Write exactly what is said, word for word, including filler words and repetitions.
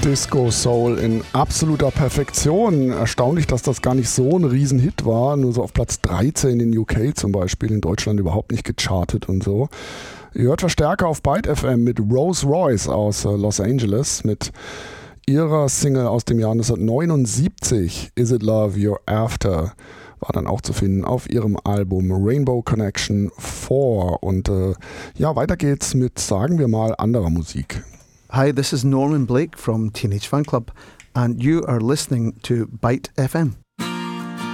Disco Soul in absoluter Perfektion. Erstaunlich, dass das gar nicht so ein Riesenhit war. Nur so auf Platz dreizehn in U K zum Beispiel, in Deutschland überhaupt nicht gechartet und so. Ihr hört Verstärker auf Byte F M mit Rose Royce aus äh, Los Angeles mit ihrer Single aus dem Jahr neunzehnhundertneunundsiebzig, Is It Love You're After, war dann auch zu finden auf ihrem Album Rainbow Connection vier. Und äh, ja, weiter geht's mit, sagen wir mal, anderer Musik. Hi, this is Norman Blake from Teenage Fan Club and you are listening to Byte F M.